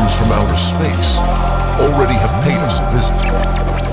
beings from outer space already have paid us a visit.